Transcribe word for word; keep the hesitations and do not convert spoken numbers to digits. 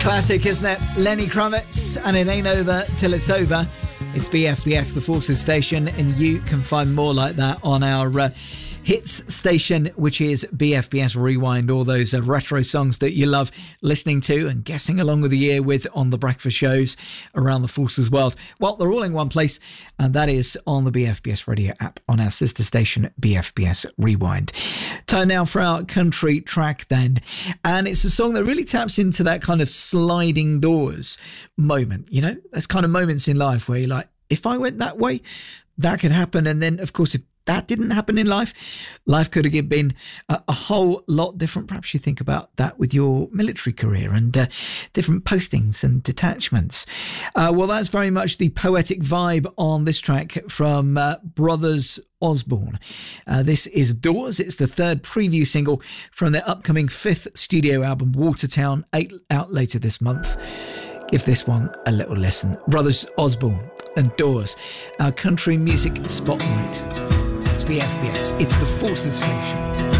Classic, isn't it? Lenny Kravitz, and it ain't over till it's over. It's B F B S, the Forces station, and you can find more like that on our uh, hits station, which is B F B S Rewind. All those uh, retro songs that you love listening to and guessing along with the year with on the breakfast shows around the Forces world. Well, they're all in one place, and that is on the B F B S radio app on our sister station, B F B S Rewind. Time now for our country track then, and it's a song that really taps into that kind of sliding doors moment. You know, there's kind of moments in life where you're like, if I went that way, that could happen. And then, of course, if that didn't happen in life, life could have been a, a whole lot different. Perhaps you think about that with your military career and uh, different postings and detachments. Uh, well, that's very much the poetic vibe on this track from uh, Brothers Osborne. Uh, this is Doors. It's the third preview single from their upcoming fifth studio album, Watertown, eight, out later this month. Give this one a little listen. Brothers Osborne and Doors, our country music spotlight. It's B F B S. It's the Forces station.